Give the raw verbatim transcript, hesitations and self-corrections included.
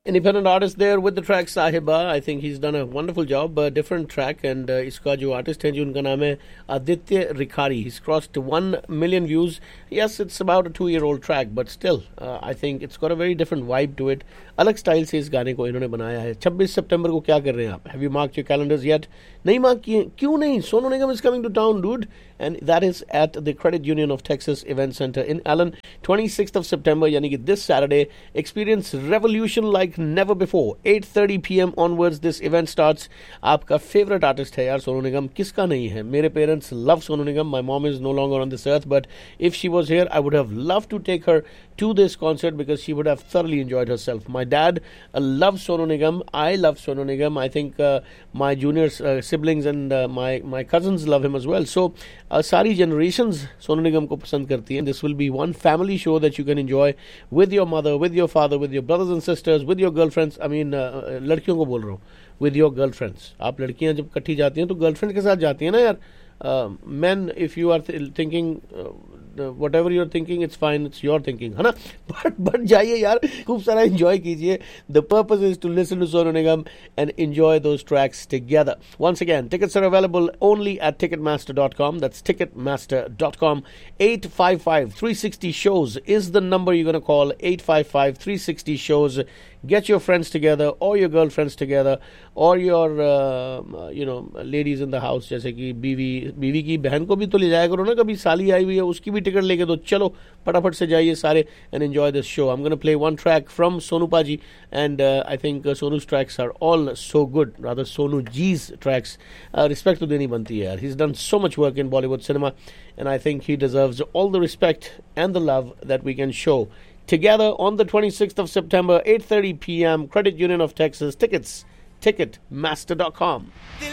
Independent artist there with the track Sahiba. I think he's done a wonderful job. Uh, different track, and uh, इसका जो artist है जी उनका नाम है Aditya Rikhari. He's crossed one million views. Yes, it's about a two-year-old track, but still, uh, I think it's got a very different vibe to it. अलग style से इस गाने को इन्होंने बनाया है. छब्बीस सितंबर को क्या कर रहे हैं आप? Have you marked your calendars yet? नहीं मार्क किए? क्यों नहीं? Sonu Nigam is coming to town, dude. And that is at the Credit Union of Texas Event Center in Allen, twenty-sixth of September, yani ki this Saturday. Experience revolution like never before. eight thirty p.m. onwards, this event starts. आपका favorite artist है यार सोनू निगम, किसका नहीं है? मेरे parents love Sonu Nigam. My mom is no longer on this earth, but if she was here, I would have loved to take her to this concert because she would have thoroughly enjoyed herself. My dad uh, loves Sonu Nigam. I love Sonu Nigam. I think uh, my junior uh, siblings and uh, my my cousins love him as well. So uh, सारी generations Sonu Nigam को पसंद करती हैं. This will be one family show that you can enjoy with your mother, with your father, with your brothers and sisters, with your girlfriends. I mean uh, लड़कियों को बोल रहा हूँ. With your girlfriends. आप लड़कियाँ जब इकट्ठी जाती हैं तो girlfriend के साथ जाती हैं ना यार. Uh, men, if you are th- thinking uh, uh, whatever you're thinking, it's fine, it's your thinking, है ना? But but जाइए यार, खूब सारा enjoy कीजिए. The purpose is to listen to Sonu Nigam and enjoy those tracks together. Once again, tickets are available only at ticketmaster dot com. That's ticketmaster dot com. eight five five, three sixty shows is the number you're going to call. eight five five, three sixty shows. Get your friends together or your girlfriends together or your uh, you know ladies in the house, जैसे कि बीवी बीवी की बहन को भी तो ले जाया करो ना, कभी साली आई हुई है उसकी भी टिकट लेके दो. चलो फटाफट से जाइए सारे and enjoy this show. I'm going to play one track from Sonu Paji, and uh, I think uh, Sonu's tracks are all so good. Rather, Sonu G's tracks. Uh, respect to deni banti hai yaar. He's done so much work in Bollywood cinema, and I think he deserves all the respect and the love that we can show. Together on the twenty-sixth of September, eight thirty p.m., Credit Union of Texas. Tickets, ticketmaster dot com.